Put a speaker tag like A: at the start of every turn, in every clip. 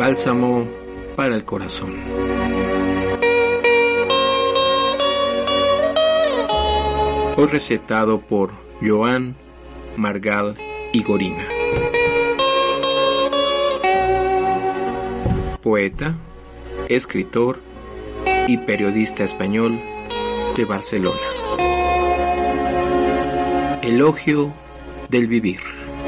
A: Bálsamo para el corazón. Hoy recetado por Joan Margal y Gorina. Poeta, escritor y periodista español de Barcelona. Elogio del vivir.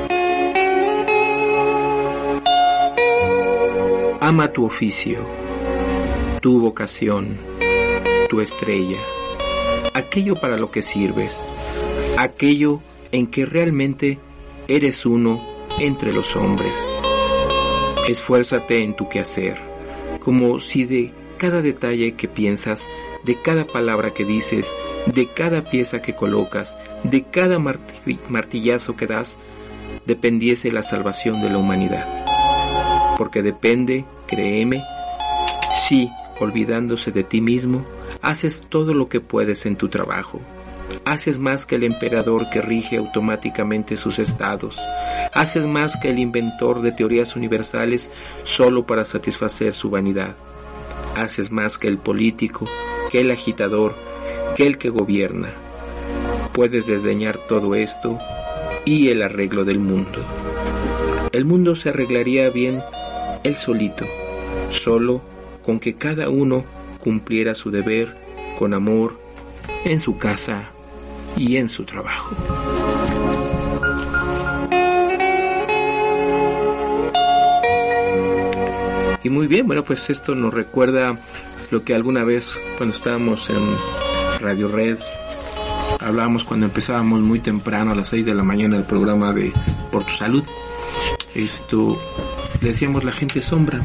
A: Ama tu oficio, tu vocación, tu estrella, aquello para lo que sirves, aquello en que realmente eres uno entre los hombres. Esfuérzate en tu quehacer, como si de cada detalle que piensas, de cada palabra que dices, de cada pieza que colocas, de cada martillazo que das, dependiese la salvación de la humanidad. Porque depende, créeme, si, olvidándose de ti mismo, haces todo lo que puedes en tu trabajo. Haces más que el emperador que rige automáticamente sus estados. Haces más que el inventor de teorías universales solo para satisfacer su vanidad. Haces más que el político, que el agitador, que el que gobierna. Puedes desdeñar todo esto y el arreglo del mundo. El mundo se arreglaría bien él solito, solo con que cada uno cumpliera su deber con amor en su casa y en su trabajo. Y muy bien, bueno, pues esto nos recuerda lo que alguna vez cuando estábamos en Radio Red hablábamos cuando empezábamos muy temprano a las 6 de la mañana el programa de Por tu Salud. Le decíamos la gente sombra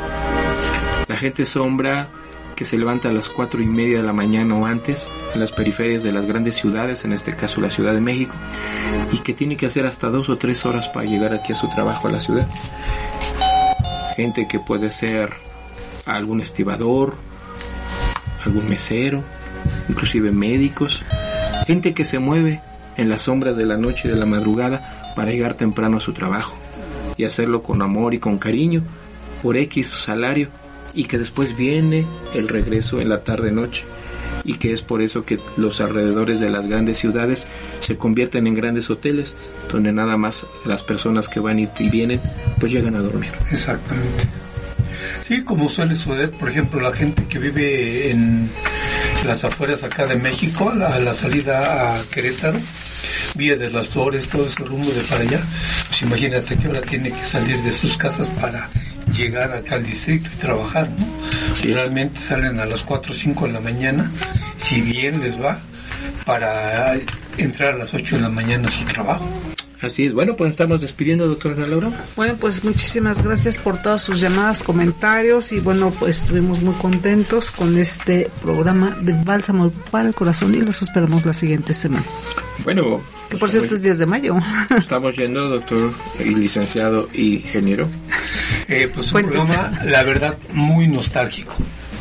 A: que se levanta a las 4:30 de la mañana o antes en las periferias de las grandes ciudades, en este caso la Ciudad de México, y que tiene que hacer hasta 2 o 3 horas para llegar aquí a su trabajo a la ciudad. Gente que puede ser algún estibador, algún mesero, inclusive médicos, gente que se mueve en las sombras de la noche y de la madrugada para llegar temprano a su trabajo y hacerlo con amor y con cariño por X salario, y que después viene el regreso en la tarde-noche, y que es por eso que los alrededores de las grandes ciudades se convierten en grandes hoteles donde nada más las personas que van y vienen pues llegan a dormir.
B: Exactamente. Sí, como suele suceder, por ejemplo, la gente que vive en las afueras acá de México, a la salida a Querétaro, Vía de las Flores, todo ese rumbo de para allá, pues imagínate que ahora tiene que salir de sus casas para llegar acá al distrito y trabajar, ¿no? Sí. Realmente salen a las 4 o 5 de la mañana, si bien les va, para entrar a las 8 de la mañana a su trabajo.
A: Así es. Bueno, pues estamos despidiendo, doctora Ana Laura.
C: Bueno, pues muchísimas gracias por todas sus llamadas, comentarios, y bueno, pues estuvimos muy contentos con este programa de Bálsamo para el Corazón, y los esperamos la siguiente semana.
A: Bueno,
C: que por cierto es 10 de mayo.
A: Estamos yendo, doctor y licenciado y ingeniero.
B: Pues un programa, la verdad, muy nostálgico.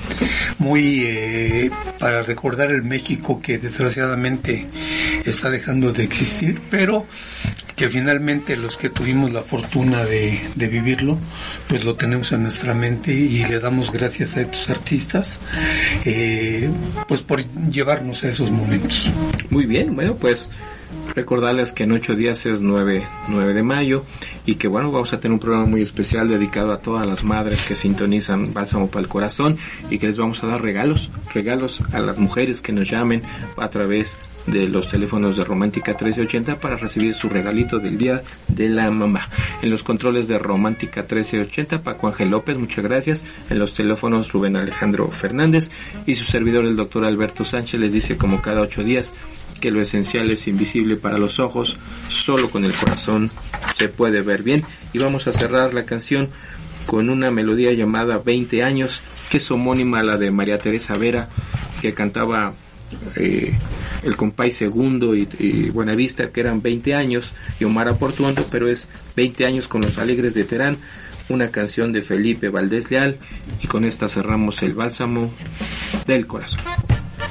B: Muy para recordar el México que desgraciadamente está dejando de existir, pero que finalmente los que tuvimos la fortuna de vivirlo, pues lo tenemos en nuestra mente, y le damos gracias a estos artistas pues por llevarnos a esos momentos.
A: Muy bien, bueno, pues recordarles que en 8 días es 9 de mayo, y que bueno, vamos a tener un programa muy especial dedicado a todas las madres que sintonizan Bálsamo para el Corazón, y que les vamos a dar regalos a las mujeres que nos llamen a través de los teléfonos de Romántica 1380 para recibir su regalito del Día de la Mamá. En los controles de Romántica 1380, Paco Ángel López, muchas gracias. En los teléfonos Rubén Alejandro Fernández, y su servidor el doctor Alberto Sánchez les dice, como cada 8 días, que lo esencial es invisible para los ojos, solo con el corazón se puede ver bien. Y vamos a cerrar la canción con una melodía llamada 20 años, que es homónima a la de María Teresa Vera, que cantaba el compay Segundo y Buenavista, que eran 20 años, y Omar Aportuondo, pero es 20 años con los Alegres de Terán, una canción de Felipe Valdés Leal, y con esta cerramos el Bálsamo del Corazón.